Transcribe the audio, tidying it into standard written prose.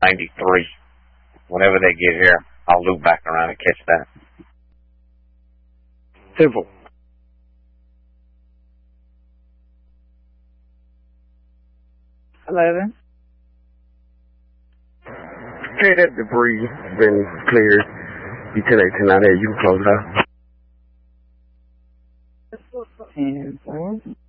93. Whenever they get here, I'll loop back around and catch that. Simple. $11. Okay, that debris has been cleared. You 10-8, 10-9, you can close it out. 10-4.